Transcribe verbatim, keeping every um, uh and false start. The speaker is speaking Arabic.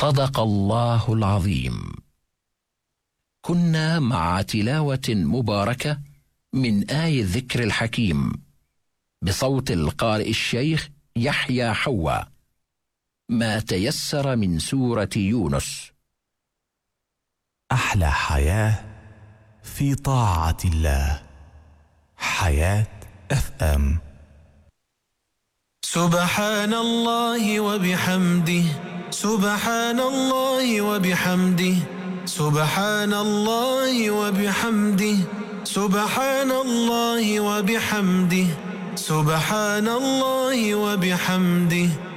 صدق الله العظيم. كنا مع تلاوة مباركة من آي الذكر الحكيم بصوت القارئ الشيخ يحيى حوا، ما تيسر من سورة يونس. أحلى حياة في طاعة الله. حياة اف ام. سبحان الله وبحمده، سبحان الله وبحمده، سبحان الله وبحمده، سبحان الله وبحمده، سبحان الله وبحمده.